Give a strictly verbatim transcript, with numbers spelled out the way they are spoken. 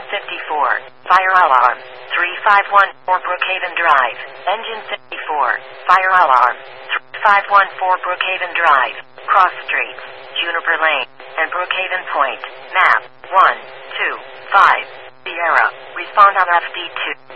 fifty-four. Fire alarm. three five one four Brookhaven Drive. Engine fifty-four. Fire alarm. three five one four Brookhaven Drive. Cross streets. Juniper Lane and Brookhaven Point. Map one two five. Sierra. Respond on F D two.